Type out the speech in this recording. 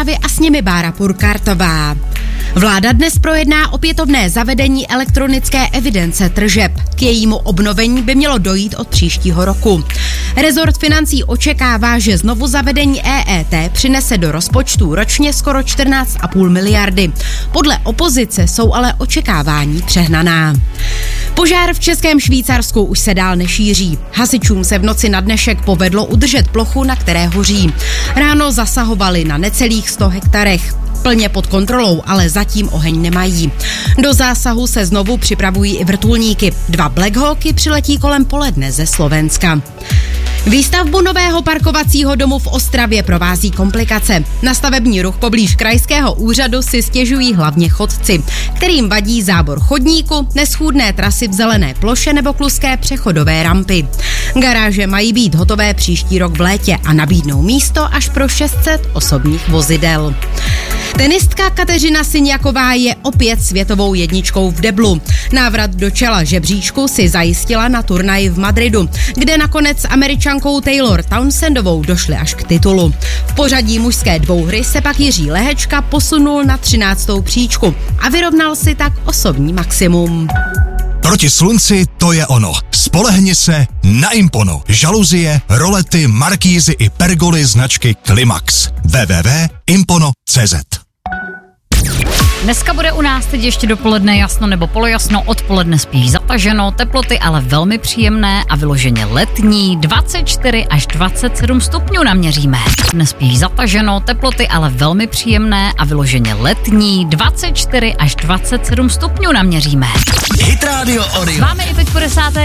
zprávy a s nimi Bára Purkartová. Vláda dnes projedná opětovné zavedení elektronické evidence tržeb. K jejímu obnovení by mělo dojít od příštího roku. Rezort financí očekává, že znovu zavedení EET přinese do rozpočtu ročně skoro 14,5 miliardy. Podle opozice jsou ale očekávání přehnaná. Požár v Českém Švýcarsku už se dál nešíří. Hasičům se v noci na dnešek povedlo udržet plochu, na které hoří. Ráno zasahovali na necelých 100 hektarech. Plně pod kontrolou, ale zatím oheň nemají. Do zásahu se znovu připravují i vrtulníky. 2 Black Hawky přiletí kolem poledne ze Slovenska. Výstavbu nového parkovacího domu v Ostravě provází komplikace. Na stavební ruch poblíž krajského úřadu si stěžují hlavně chodci, kterým vadí zábor chodníku, neschůdné trasy v zelené ploše nebo kluské přechodové rampy. Garáže mají být hotové příští rok v létě a nabídnou místo až pro 600 osobních vozidel. Tenistka Kateřina Siniaková je opět světovou jedničkou v deblu. Návrat do čela žebříčku si zajistila na turnaji v Madridu, kde nakonec s Američankou Taylor Townsendovou došli až k titulu. V pořadí mužské dvouhry se pak Jiří Lehečka posunul na 13. příčku a vyrovnal si tak osobní maximum. Proti slunci to je ono. Spolehni se na Impono. Žaluzie, rolety, markízy i pergoly značky Klimax. www.impono.cz. Dneska bude u nás teď ještě dopoledne jasno nebo polojasno, odpoledne spíš zataženo, teploty ale velmi příjemné a vyloženě letní, 24 až 27 stupňů naměříme. Dnes spíš zataženo, teploty ale velmi příjemné a vyloženě letní, 24 až 27 stupňů naměříme. Hit Radio Orion. Máme i teď po 10.